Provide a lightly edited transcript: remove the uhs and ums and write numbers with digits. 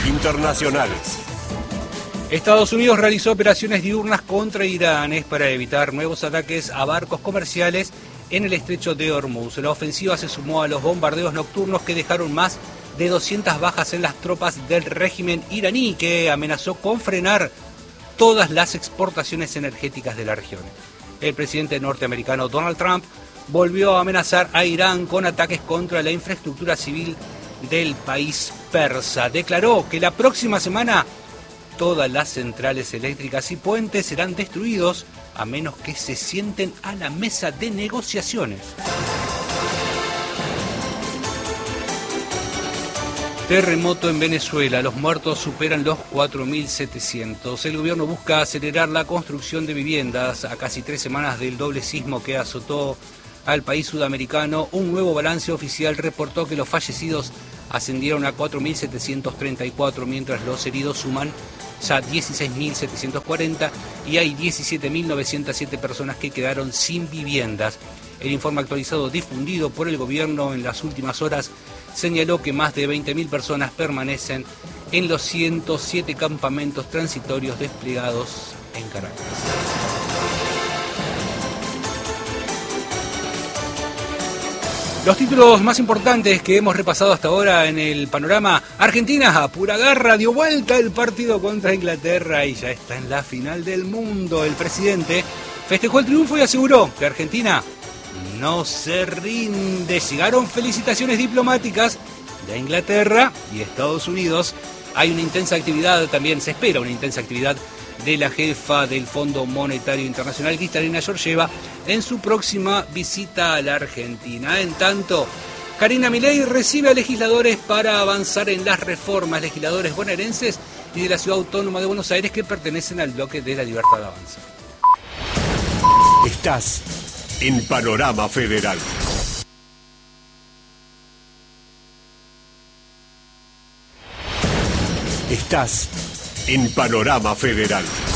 Internacionales. Estados Unidos realizó operaciones diurnas contra Irán para evitar nuevos ataques a barcos comerciales en el estrecho de Hormuz. La ofensiva se sumó a los bombardeos nocturnos que dejaron más de 200 bajas en las tropas del régimen iraní, que amenazó con frenar todas las exportaciones energéticas de la región. El presidente norteamericano Donald Trump volvió a amenazar a Irán con ataques contra la infraestructura civil del país persa. Declaró que la próxima semana todas las centrales eléctricas y puentes serán destruidos a menos que se sienten a la mesa de negociaciones. Terremoto en Venezuela, los muertos superan los 4.700. El gobierno busca acelerar la construcción de viviendas a casi 3 semanas del doble sismo que azotó al país sudamericano. Un nuevo balance oficial reportó que los fallecidos ascendieron a 4.734, mientras los heridos suman ya 16.740 y hay 17.907 personas que quedaron sin viviendas. El informe actualizado difundido por el gobierno en las últimas horas señaló que más de 20.000 personas permanecen en los 107 campamentos transitorios desplegados en Caracas. Los títulos más importantes que hemos repasado hasta ahora en el panorama: Argentina a pura garra dio vuelta el partido contra Inglaterra y ya está en la final del mundo. El presidente festejó el triunfo y aseguró que Argentina no se rinde. Llegaron felicitaciones diplomáticas de Inglaterra y Estados Unidos. Hay una intensa actividad también, se espera una intensa actividad de la jefa del Fondo Monetario Internacional, Kristalina Georgieva, en su próxima visita a la Argentina. En tanto, Karina Milei recibe a legisladores para avanzar en las reformas, legisladores bonaerenses y de la Ciudad Autónoma de Buenos Aires que pertenecen al bloque de la Libertad Avanza. Estás en Panorama Federal. Estás en Panorama Federal.